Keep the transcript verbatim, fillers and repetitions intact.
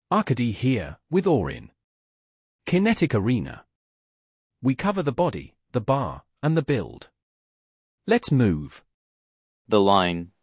Arcady here, with Orin. Kinetic Arena. We cover the body, the bar, and the build. Let's move. The line.